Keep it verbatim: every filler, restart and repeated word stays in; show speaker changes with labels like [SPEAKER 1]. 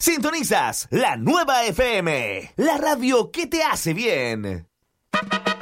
[SPEAKER 1] Sintonizas la nueva F M, la radio que te hace bien.